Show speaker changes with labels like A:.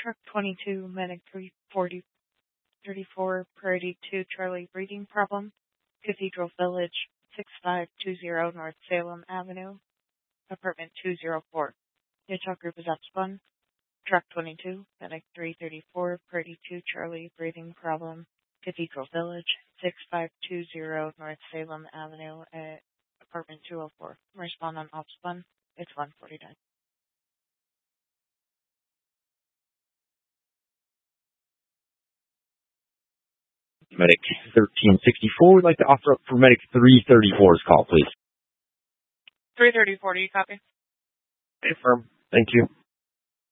A: Truck 22, Medic 34, Priority 2, Charlie, breathing problem. Cathedral Village, 6520 North Salem Avenue, apartment 204. Digital group is upspun. Truck 22, Medic 334, Priority 2, Charlie, breathing problem. Cathedral Village, 6520 North Salem Avenue, apartment 204. Respond on upspun. It's 149.
B: Medic 1364 would like to offer up for Medic 334's call, please.
A: 334, do you copy?
B: Confirm. Thank you.